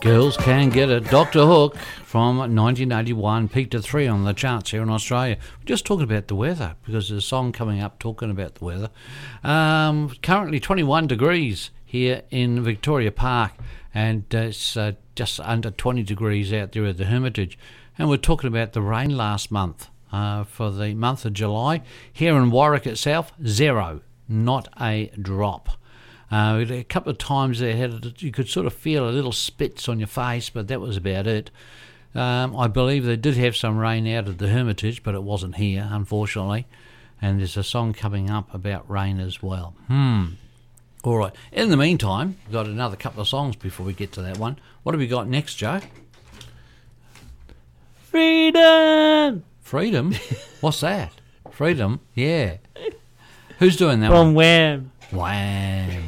Girls Can Get It. Dr. Hook from 1981 peaked at 3 on the charts here in Australia. We're just talking about the weather because there's a song coming up talking about the weather. Currently 21 degrees here in Victoria Park, and it's just under 20 degrees out there at the Hermitage. And we're talking about the rain last month for the month of July. Here in Warwick itself, 0, not a drop. A couple of times you could sort of feel a little spits on your face, but that was about it. I believe they did have some rain out at the Hermitage, but it wasn't here, unfortunately. And there's a song coming up about rain as well. All right. In the meantime, we've got another couple of songs before we get to that one. What have we got next, Joe? Freedom! Freedom? What's that? Freedom? Yeah. Who's doing that From one? Wham! Wham!